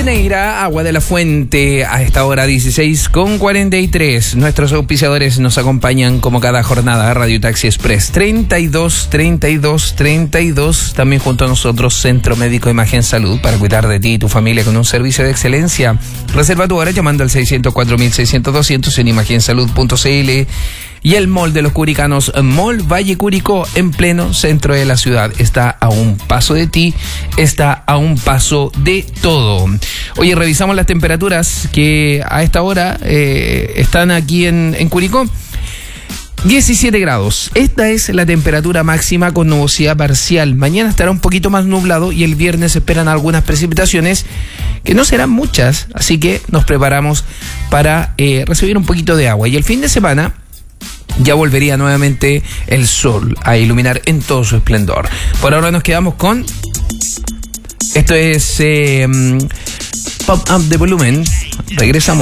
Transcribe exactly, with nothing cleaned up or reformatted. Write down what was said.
Neira, agua de la fuente, a esta hora dieciséis con cuarenta y tres. Nuestros auspiciadores nos acompañan como cada jornada. Radio Taxi Express treinta y dos, treinta y dos, treinta y dos. También junto a nosotros Centro Médico Imagen Salud, para cuidar de ti y tu familia con un servicio de excelencia. Reserva tu hora llamando al seiscientos cuatro mil seiscientos doscientos en imagensalud punto cl. Y el Mall de los Curicanos, Mall Valle Curicó, en pleno centro de la ciudad. Está a un paso de ti, está a un paso de todo. Oye, revisamos las temperaturas que a esta hora eh, están aquí en, en Curicó. diecisiete grados. Esta es la temperatura máxima con nubosidad parcial. Mañana estará un poquito más nublado y el viernes se esperan algunas precipitaciones que no serán muchas, así que nos preparamos para eh, recibir un poquito de agua. Y el fin de semana ya volvería nuevamente el sol a iluminar en todo su esplendor. Por ahora nos quedamos con... Esto es eh, Pop Up de Volumen. Regresamos.